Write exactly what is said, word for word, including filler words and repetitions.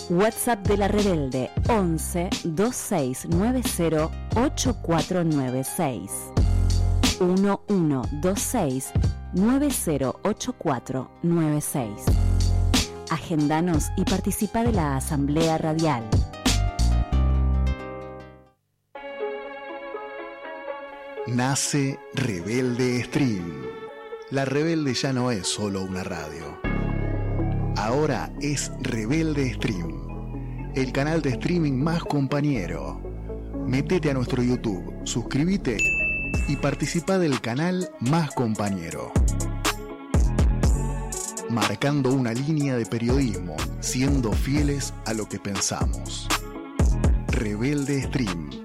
WhatsApp de La Rebelde once veintiséis noventa ochenta y cuatro noventa y seis. uno uno dos seis nueve cero ocho cuatro nueve seis. Agendanos y participa de la Asamblea Radial. Nace Rebelde Stream. La Rebelde ya no es solo una radio. Ahora es Rebelde Stream, el canal de streaming más compañero. Métete a nuestro YouTube, suscríbete y participa del canal más compañero. Marcando una línea de periodismo, siendo fieles a lo que pensamos. Rebelde Stream.